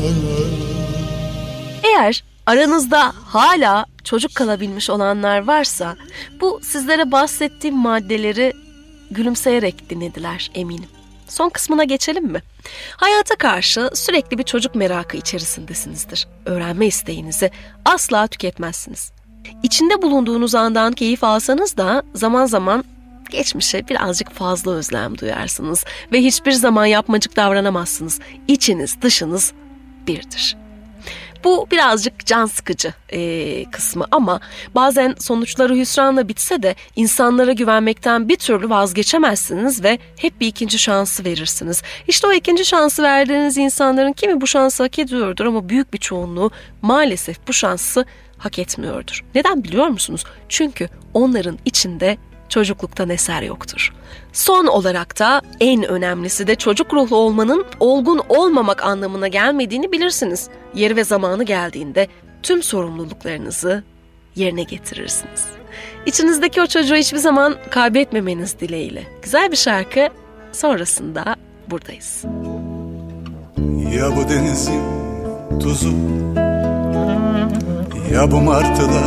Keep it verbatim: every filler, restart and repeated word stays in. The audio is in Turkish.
Eğer aranızda hala çocuk kalabilmiş olanlar varsa, bu sizlere bahsettiğim maddeleri gülümseyerek dinlediler eminim. Son kısmına geçelim mi? Hayata karşı sürekli bir çocuk merakı içerisindesinizdir. Öğrenme isteğinizi asla tüketmezsiniz. İçinde bulunduğunuz andan keyif alsanız da zaman zaman geçmişe birazcık fazla özlem duyarsınız ve hiçbir zaman yapmacık davranamazsınız. İçiniz dışınız birdir. Bu birazcık can sıkıcı e, kısmı ama bazen sonuçları hüsranla bitse de insanlara güvenmekten bir türlü vazgeçemezsiniz ve hep bir ikinci şansı verirsiniz. İşte o ikinci şansı verdiğiniz insanların kimi bu şansı hak ediyordur ama büyük bir çoğunluğu maalesef bu şansı hak etmiyordur. Neden biliyor musunuz? Çünkü onların içinde çocukluktan eser yoktur. Son olarak da en önemlisi de çocuk ruhlu olmanın olgun olmamak anlamına gelmediğini bilirsiniz. Yeri ve zamanı geldiğinde tüm sorumluluklarınızı yerine getirirsiniz. İçinizdeki o çocuğu hiçbir zaman kaybetmemeniz dileğiyle. Güzel bir şarkı, sonrasında buradayız. Ya bu denizin tuzu, ya bu martılar